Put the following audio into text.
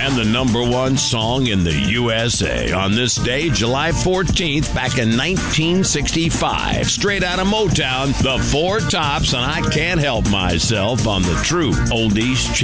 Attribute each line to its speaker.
Speaker 1: and the number one song in the USA on this day, July 14th, back in 1965. Straight out of Motown, the Four Tops, and I Can't Help Myself on the True Oldies